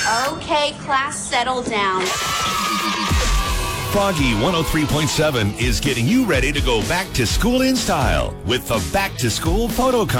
Okay, class, settle down. Froggy 103.7 is getting you ready to go back to school in style with the Back to School Photo